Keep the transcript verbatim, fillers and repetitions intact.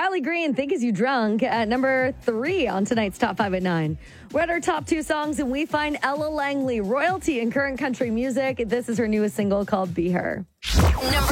Riley Green, Think Is You Drunk, at number three on tonight's Top five at nine. We're at our top two songs, and we find Ella Langley, royalty in current country music. This is her newest single called Be Her. Number